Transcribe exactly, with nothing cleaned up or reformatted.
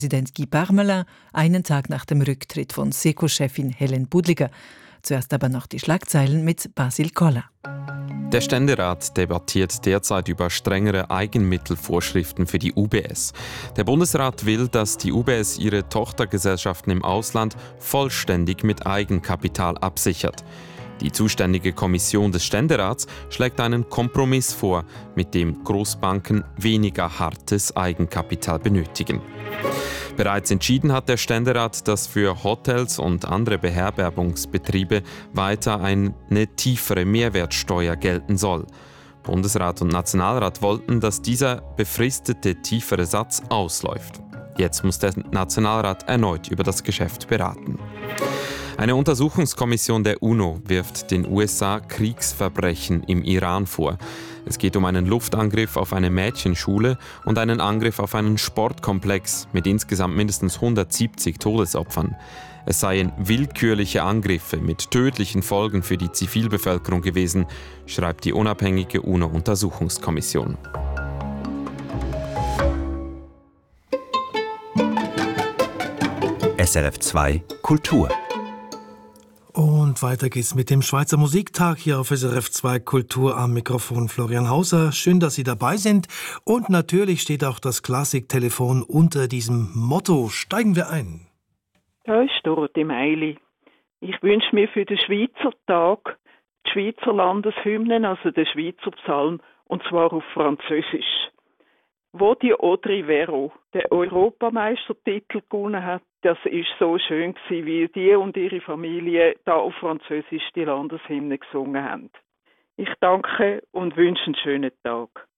Präsident Guy Parmelin, einen Tag nach dem Rücktritt von SECO-Chefin Helen Budliger. Zuerst aber noch die Schlagzeilen mit Basil Koller. Der Ständerat debattiert derzeit über strengere Eigenmittelvorschriften für die U B S. Der Bundesrat will, dass die U B S ihre Tochtergesellschaften im Ausland vollständig mit Eigenkapital absichert. Die zuständige Kommission des Ständerats schlägt einen Kompromiss vor, mit dem Großbanken weniger hartes Eigenkapital benötigen. Bereits entschieden hat der Ständerat, dass für Hotels und andere Beherbergungsbetriebe weiter eine tiefere Mehrwertsteuer gelten soll. Bundesrat und Nationalrat wollten, dass dieser befristete tiefere Satz ausläuft. Jetzt muss der Nationalrat erneut über das Geschäft beraten. Eine Untersuchungskommission der UNO wirft den U S A Kriegsverbrechen im Iran vor. Es geht um einen Luftangriff auf eine Mädchenschule und einen Angriff auf einen Sportkomplex mit insgesamt mindestens hundertsiebzig Todesopfern. Es seien willkürliche Angriffe mit tödlichen Folgen für die Zivilbevölkerung gewesen, schreibt die unabhängige UNO-Untersuchungskommission. S R F zwei Kultur. Und weiter geht's mit dem Schweizer Musiktag hier auf S R F zwei Kultur, am Mikrofon Florian Hauser. Schön, dass Sie dabei sind. Und natürlich steht auch das Klassiktelefon unter diesem Motto. Steigen wir ein. Da ist Dorothee Meili. Ich wünsche mir für den Schweizer Tag die Schweizer Landeshymnen, also den Schweizer Psalm, und zwar auf Französisch. Wo die Audrey Vero den Europameistertitel gewonnen hat, das ist so schön gewesen, wie die und ihre Familie da auf Französisch die Landeshymne gesungen haben. Ich danke und wünsche einen schönen Tag.